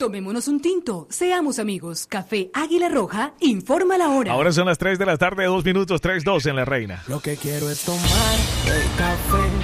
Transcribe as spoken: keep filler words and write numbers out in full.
Tomémonos un tinto, seamos amigos. Café Águila Roja, informa la hora. Ahora son las tres de la tarde, dos minutos, tres dos en La Reina. Lo que quiero es tomar el café.